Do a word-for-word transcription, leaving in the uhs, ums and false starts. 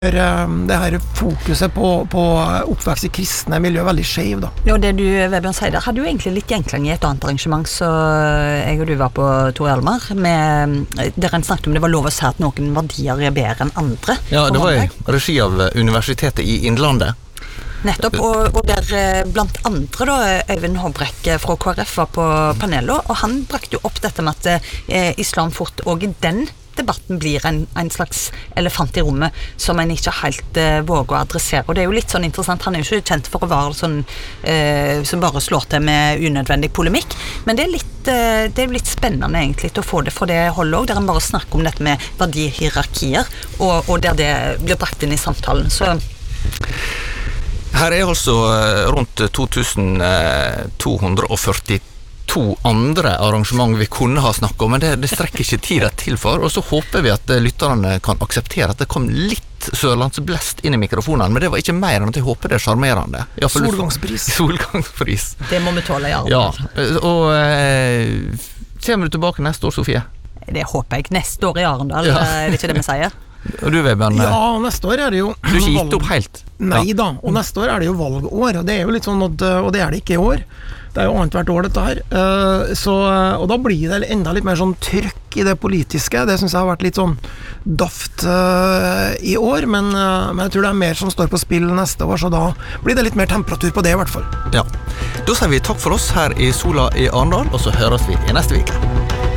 Det her fokuset på, på oppvekst i kristne miljø veldig skjev da. Ja, det du, Vebjørn, sier der, hadde jo egentlig litt gjenklang i et annet arrangement, så jeg og du var på Tor Hjalmar, med, der en snakket om det var lov å si at noen verdier er bedre enn andre. Ja, det var i regi av Universitetet i Innlandet. Nettopp, og, og der blant andre da, Øyvind Håbrekk fra K R F var på panelet, og han brakte jo opp dette med at eh, islam fort og i den debatten blir en, en slags elefant i rommet som en ikke helt uh, våger å adressere, og det er jo litt sånn interessant, han er jo ikke kjent for å være sånn uh, som bare slår til med unødvendig polemikk, men det er litt, uh, det er litt spennende egentlig å få det fra det holdet også, der en bare snakker om dette med verdihierarkier, og, og der det blir brakt inn i samtalen, så her er altså rundt to tusen to hundre og førti to andre arrangement vi kunne ha snakket om, men det, det strekker ikke tida til for, og så håper vi at lytterne kan akseptere at det kom litt sørlandsblest inn i mikrofonene, men det var ikke mer enn at jeg håper det er charmerende. Solgangspris. Solgangspris. Det må vi tåle, ja. Ja, og eh, kommer du tilbake neste år, Sofie? Det håper jeg. Neste år i Arendal, ja. Er det ikke det vi sier? Og du, Vebjørn? Ja, neste år er det jo... Du har ikke gitt opp helt? Nei da, og neste år er det jo valgår, og det er jo litt sånn at, og det er det ikke i år. Det er jo annet hvert år dette her, så, og da blir det enda litt mer sånn trykk i det politiske. Det synes jeg har vært litt sånn daft uh, i år, men, uh, men jeg tror det er mer som står på spill neste år, så da blir det litt mer temperatur på det i hvert fall. Ja, da sier vi takk for oss her i Sola i Arendal, og så høres vi i neste uke.